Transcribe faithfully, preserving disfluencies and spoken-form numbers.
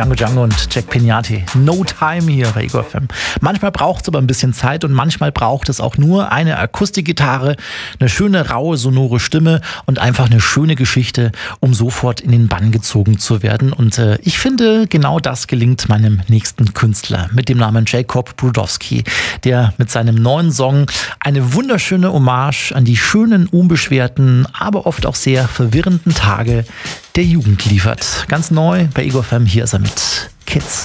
Django Django und Jack Pignati. No Time hier bei Ego F M. Manchmal braucht es aber ein bisschen Zeit und manchmal braucht es auch nur eine Akustikgitarre, eine schöne, raue, sonore Stimme und einfach eine schöne Geschichte, um sofort in den Bann gezogen zu werden. Und äh, ich finde, genau das gelingt meinem nächsten Künstler mit dem Namen Jacob Brudowski, der mit seinem neuen Song eine wunderschöne Hommage an die schönen, unbeschwerten, aber oft auch sehr verwirrenden Tage der Jugend liefert. Ganz neu bei Ego F M, hier ist er mit Kids.